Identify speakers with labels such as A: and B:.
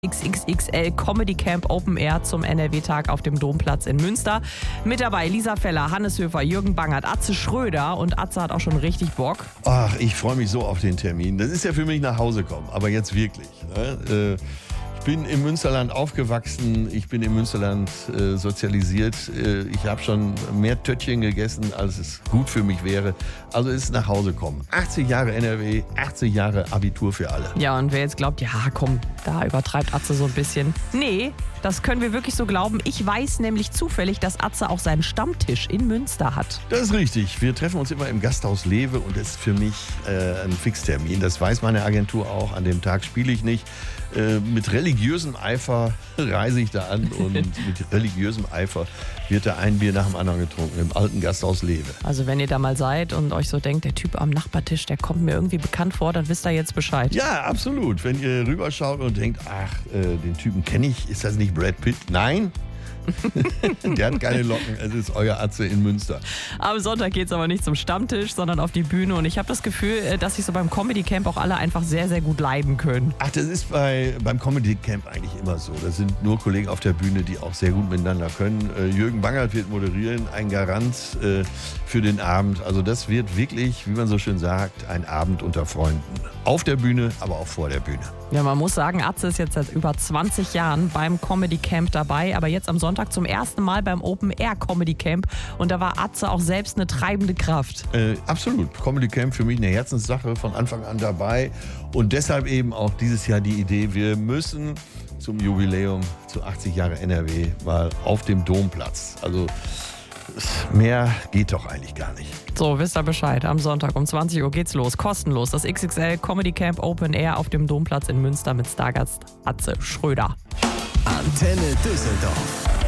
A: XXXL Comedy Camp Open Air zum NRW-Tag auf dem Domplatz in Münster. Mit dabei Lisa Feller, Hannes Höfer, Jürgen Bangert, Atze Schröder und Atze hat auch schon richtig Bock.
B: Ach, ich freue mich so auf den Termin. Das ist ja für mich nach Hause kommen, aber jetzt wirklich. Ne? Ich bin im Münsterland aufgewachsen, ich bin im Münsterland sozialisiert. Ich habe schon mehr Töttchen gegessen, als es gut für mich wäre. Also ist nach Hause kommen. 80 Jahre NRW, 80 Jahre Abitur für alle.
A: Ja, und wer jetzt glaubt, ja komm, da übertreibt Atze so ein bisschen. Nee, das können wir wirklich so glauben. Ich weiß nämlich zufällig, dass Atze auch seinen Stammtisch in Münster hat.
B: Das ist richtig. Wir treffen uns immer im Gasthaus Lewe und das ist für mich ein Fixtermin. Das weiß meine Agentur auch. An dem Tag spiele ich nicht. Mit religiösem Eifer reise ich da an und mit religiösem Eifer wird da ein Bier nach dem anderen getrunken im alten Gasthaus Lewe.
A: Also wenn ihr da mal seid und euch so denkt, der Typ am Nachbartisch, der kommt mir irgendwie bekannt vor, dann wisst ihr jetzt Bescheid.
B: Ja, absolut. Wenn ihr rüberschaut und denkt, ach, den Typen kenne ich, ist das nicht Brad Pitt? Nein. Der hat keine Locken, es ist euer Atze in Münster.
A: Am Sonntag geht es aber nicht zum Stammtisch, sondern auf die Bühne. Und ich habe das Gefühl, dass sich so beim Comedy Camp auch alle einfach sehr, sehr gut leiden können.
B: Ach, das ist beim Comedy Camp eigentlich immer so. Das sind nur Kollegen auf der Bühne, die auch sehr gut miteinander können. Jürgen Bangert wird moderieren, ein Garant für den Abend. Also das wird wirklich, wie man so schön sagt, ein Abend unter Freunden. Auf der Bühne, aber auch vor der Bühne.
A: Ja, man muss sagen, Atze ist jetzt seit über 20 Jahren beim Comedy Camp dabei, aber jetzt am Sonntag zum ersten Mal beim Open Air Comedy Camp und da war Atze auch selbst eine treibende Kraft.
B: Absolut. Comedy Camp für mich eine Herzenssache, von Anfang an dabei und deshalb eben auch dieses Jahr die Idee, wir müssen zum Jubiläum zu 80 Jahre NRW mal auf dem Domplatz. Also mehr geht doch eigentlich gar nicht.
A: So, wisst ihr Bescheid. Am Sonntag um 20 Uhr geht's los. Kostenlos. Das XXL Comedy Camp Open Air auf dem Domplatz in Münster mit Stargast Atze Schröder.
C: Antenne Düsseldorf.